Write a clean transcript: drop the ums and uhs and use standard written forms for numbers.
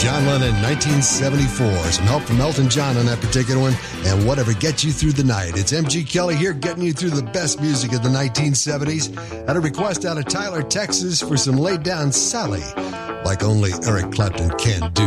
John Lennon, 1974. Some help from Elton John on that particular one. And Whatever Gets You Through the Night. It's MG Kelly here getting you through the best music of the 1970s. Had a request out of Tyler, Texas for some laid down Sally, like only Eric Clapton can do.